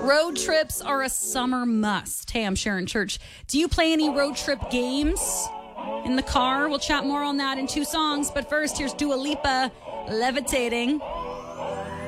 Road trips are a summer must. Hey, I'm Sharon Church. Do you play any road trip games in the car? We'll chat more on that in 2 songs. But first, here's Dua Lipa, Levitating.